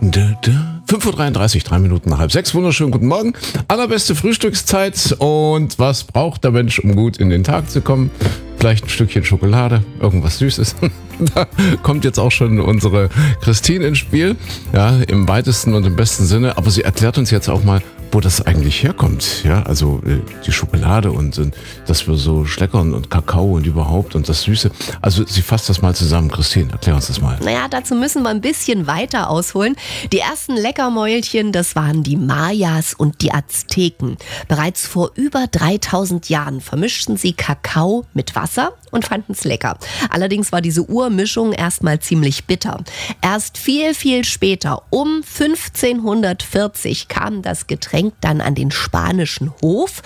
5.33 Uhr, 3 Minuten nach halb 6. Wunderschönen guten Morgen. Allerbeste Frühstückszeit. Und was braucht der Mensch, um gut in den Tag zu kommen? Vielleicht ein Stückchen Schokolade, irgendwas Süßes. Da kommt jetzt auch schon unsere Christine ins Spiel. Ja, im weitesten und im besten Sinne. Aber sie erklärt uns jetzt auch mal, wo das eigentlich herkommt. Ja, also die Schokolade und dass wir so schleckern und Kakao und überhaupt und das Süße. Also sie fasst das mal zusammen. Christine, erklär uns das mal. Naja, dazu müssen wir ein bisschen weiter ausholen. Die ersten Leckermäulchen, das waren die Mayas und die Azteken. Bereits vor über 3000 Jahren vermischten sie Kakao mit Wasser und fanden es lecker. Allerdings war diese Urmischung erstmal ziemlich bitter. Erst viel, viel später, um 1540, kam das Getränk dann an den spanischen Hof